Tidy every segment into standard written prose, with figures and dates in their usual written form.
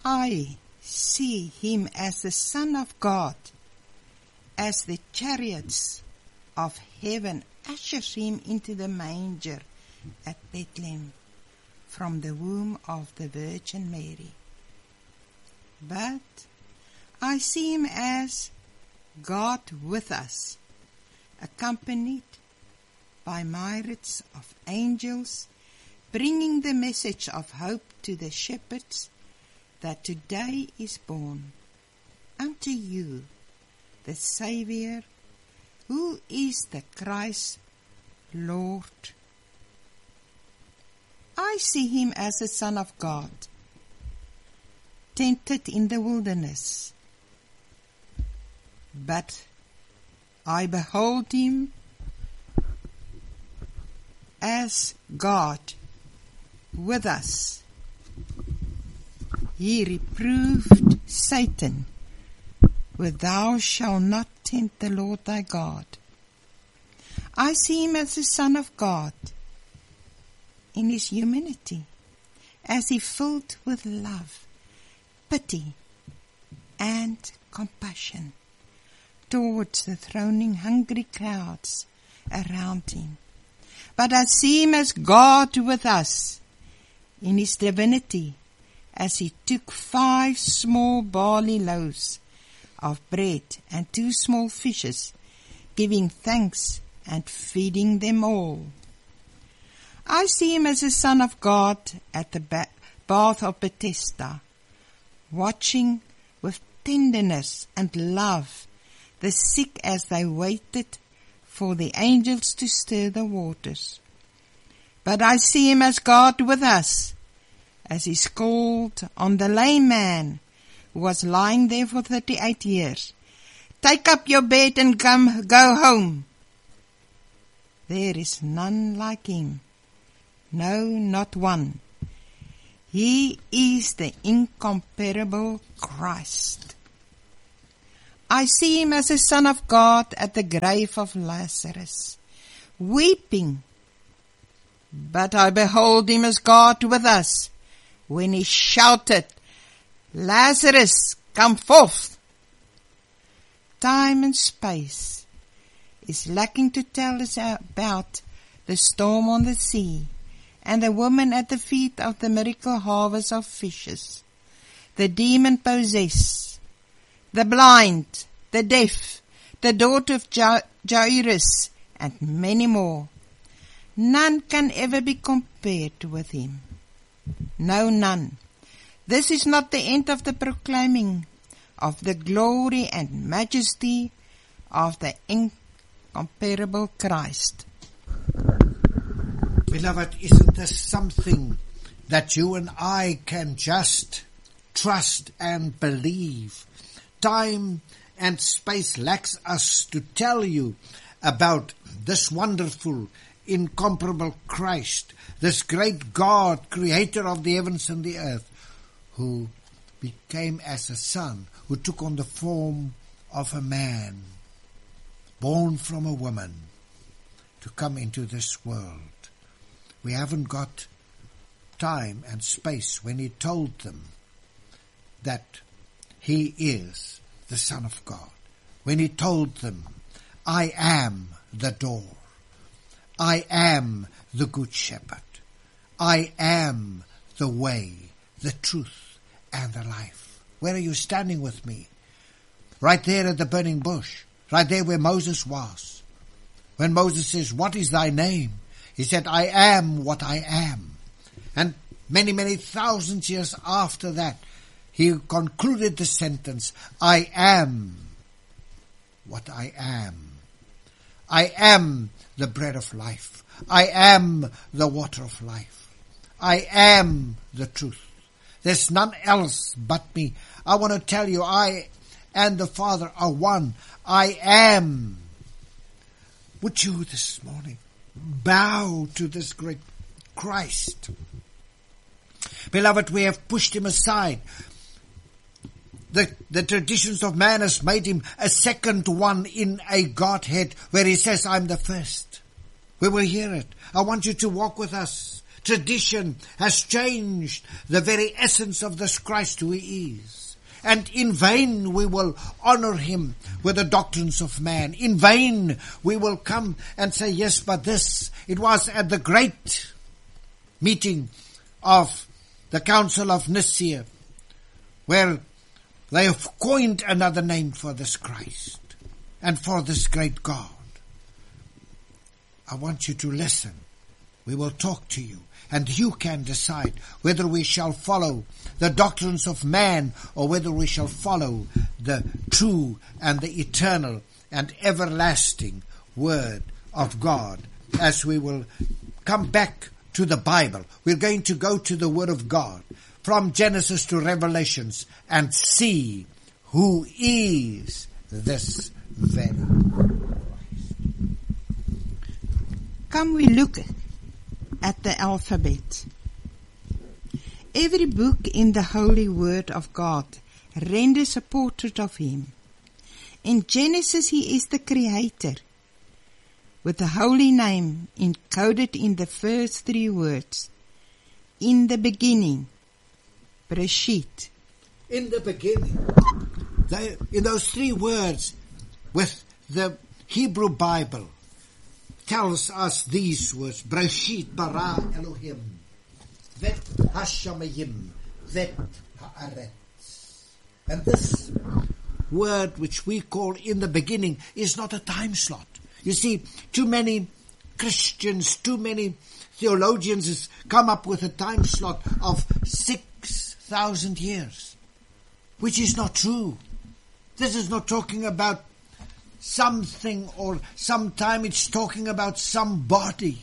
I see him as the Son of God, as the chariots of heaven ushers him into the manger at Bethlehem from the womb of the Virgin Mary. But I see him as God with us, accompanied by myriads of angels, bringing the message of hope to the shepherds that today is born unto you the Saviour, who is the Christ Lord. I see him as the Son of God, tempted in the wilderness, but I behold him as God with us. He reproved Satan with, "Thou shalt not tempt the Lord thy God." I see him as the Son of God in his humanity, as he filled with love, pity, and compassion towards the groaning, hungry crowds around him. But I see him as God with us in his divinity, as he took 5 small barley loaves of bread and 2 small fishes, giving thanks and feeding them all. I see him as the Son of God at the bath of Bethesda, watching with tenderness and love the sick as they waited for the angels to stir the waters. But I see him as God with us, as he called on the lame man who was lying there for 38 years. "Take up your bed and go home." There is none like him. No, not one. He is the incomparable Christ. I see him as the Son of God at the grave of Lazarus, weeping. But I behold him as God with us, when he shouted, "Lazarus, come forth." Time and space is lacking to tell us about the storm on the sea, and the woman at the feet of the miracle harvest of fishes, the demon-possessed, the blind, the deaf, the daughter of Jairus, and many more. None can ever be compared with him. No, none. This is not the end of the proclaiming of the glory and majesty of the incomparable Christ. Beloved, isn't this something that you and I can just trust and believe? Time and space lacks us to tell you about this wonderful, incomparable Christ, this great God, creator of the heavens and the earth, who became as a son, who took on the form of a man, born from a woman, to come into this world. We haven't got time and space when he told them that he is the Son of God. When he told them, "I am the door. I am the good shepherd. I am the way, the truth, and the life." Where are you standing with me? Right there at the burning bush. Right there where Moses was. When Moses says, "What is thy name?" He said, "I am what I am." And many, many thousands years after that, he concluded the sentence, "I am what I am. I am the bread of life. I am the water of life. I am the truth. There's none else but me. I want to tell you, I and the Father are one. I am." Would you this morning bow to this great Christ? Beloved, we have pushed him aside. The traditions of man has made him a second one in a Godhead, where he says, "I'm the first." We will hear it. I want you to walk with us Tradition has changed the very essence of this Christ who he is. And in vain we will honor him with the doctrines of man. In vain we will come and say, yes, but this, it was at the great meeting of the Council of Nicaea where they have coined another name for this Christ and for this great God. I want you to listen. We will talk to you, and you can decide whether we shall follow the doctrines of man or whether we shall follow the true and the eternal and everlasting Word of God. As we will come back to the Bible, we're going to go to the Word of God from Genesis to Revelations and see who is this very Christ. Come we look at the alphabet. Every book in the Holy Word of God renders a portrait of him. In Genesis he is the Creator, with the holy name encoded in the first three words. In the beginning, Bereshit. In the beginning. In those three words, with the Hebrew Bible, tells us these words: Bereshit bara Elohim, vet hashamayim, vet haaretz. And this word which we call in the beginning is not a time slot. You see, too many Christians, too many theologians has come up with a time slot of 6,000 years, which is not true. This is not talking about something or sometime, it's talking about somebody.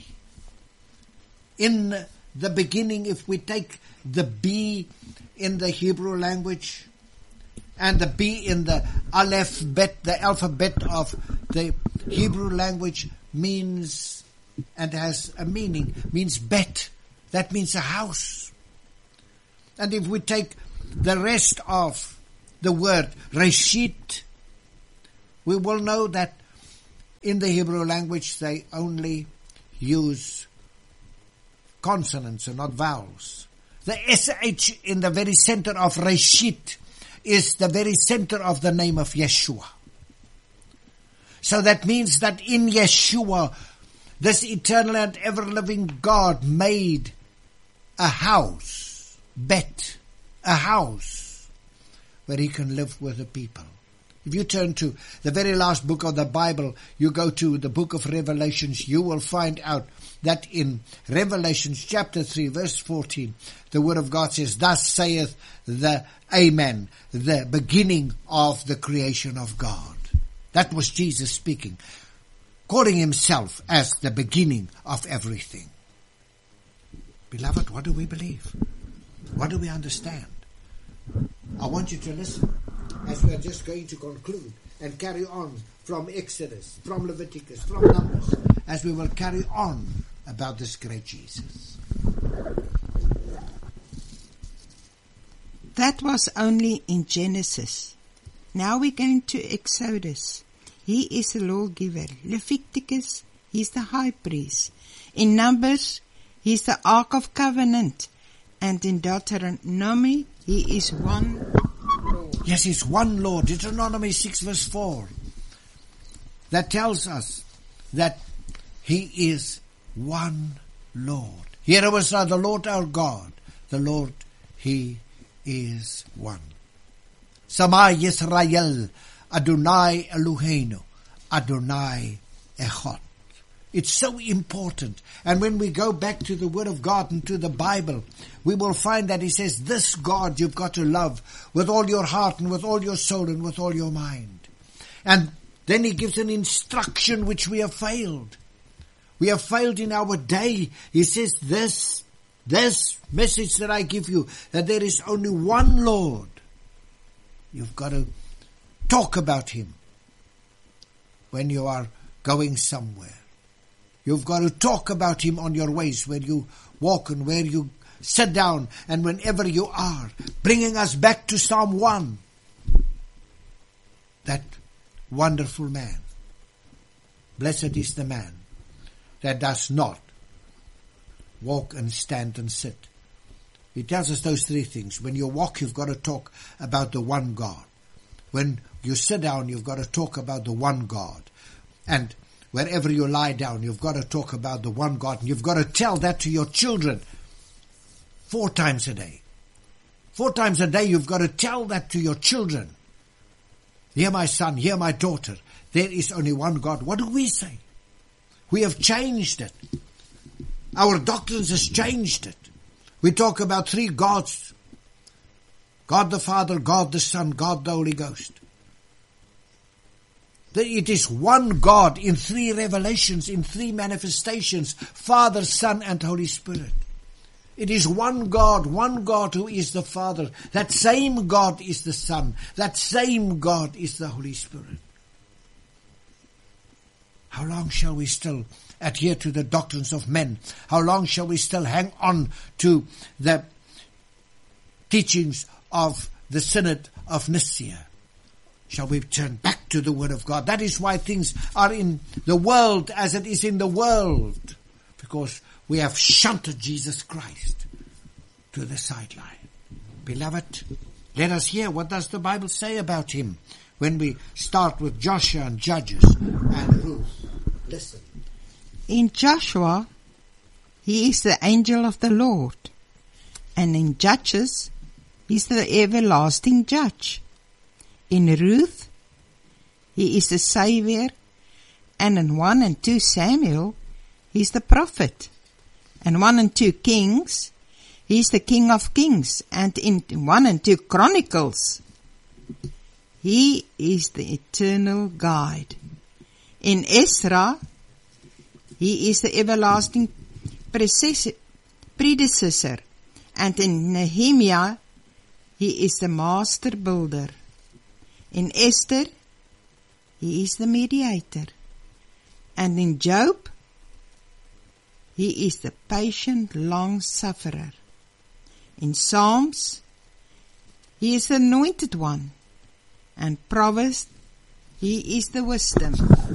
In the beginning, if we take the B in the Hebrew language and the B in the alphabet of the Hebrew language means, and has a meaning, means bet. That means a house. And if we take the rest of the word Reshit, we will know that in the Hebrew language they only use consonants and not vowels. The SH in the very center of Reshit is the very center of the name of Yeshua. So that means that in Yeshua, this eternal and ever-living God made a house, bet, a house where he can live with the people. If you turn to the very last book of the Bible, you go to the book of Revelations, you will find out that in Revelations chapter 3 verse 14, the Word of God says, thus saith the Amen, the beginning of the creation of God. That was Jesus speaking, calling himself as the beginning of everything. Beloved, what do we believe? What do we understand? I want you to listen as we are just going to conclude and carry on from Exodus, from Leviticus, from Numbers, as we will carry on about this great Jesus. That was only in Genesis. Now we're going to Exodus. He is the lawgiver. Leviticus, he's the high priest. In Numbers, he's the Ark of Covenant. And in Deuteronomy, he is one Lord. Yes, he's one Lord. Deuteronomy 6 verse 4. That tells us that he is one Lord. Here was the Lord our God. The Lord, he is one. Sama Yisrael, Adonai Eloheinu, Adonai Echad. It's so important. And when we go back to the Word of God and to the Bible, we will find that he says, this God you've got to love with all your heart and with all your soul and with all your mind. And then he gives an instruction which we have failed. We have failed in our day. He says, this message that I give you, that there is only one Lord. You've got to talk about him when you are going somewhere. You've got to talk about him on your ways, where you walk and where you sit down and whenever you are. Bringing us back to Psalm 1. That wonderful man. Blessed is the man that does not walk and stand and sit. He tells us those three things. When you walk, you've got to talk about the one God. When you sit down, you've got to talk about the one God. And wherever you lie down, you've got to talk about the one God. And you've got to tell that to your children 4 times a day. 4 times a day, you've got to tell that to your children. Hear my son, hear my daughter. There is only one God. What do we say? We have changed it. Our doctrines has changed it. We talk about 3 gods. God the Father, God the Son, God the Holy Ghost. It is one God in 3 revelations, in 3 manifestations, Father, Son, and Holy Spirit. It is one God who is the Father. That same God is the Son. That same God is the Holy Spirit. How long shall we still adhere to the doctrines of men? How long shall we still hang on to the teachings of the Synod of Nicaea? Shall we turn back to the Word of God? That is why things are in the world as it is in the world. Because we have shunted Jesus Christ to the sideline. Beloved, let us hear what does the Bible say about him when we start with Joshua and Judges and Ruth. Listen. In Joshua, he is the angel of the Lord. And in Judges, he is the everlasting judge. In Ruth, he is the Savior. And in 1 and 2 Samuel, he is the prophet. And 1 and 2 Kings, he is the King of Kings. And in 1 and 2 Chronicles, he is the eternal guide. In Ezra, he is the everlasting predecessor. And in Nehemiah, he is the master builder. In Esther, he is the mediator. And in Job, he is the patient long-sufferer. In Psalms, he is the anointed one. And Proverbs, he is the wisdom.